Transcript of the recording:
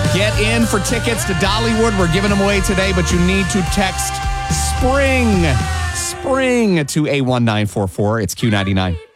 Get in for tickets to Dollywood. We're giving them away today, but you need to text SPRING to A1944. It's Q99.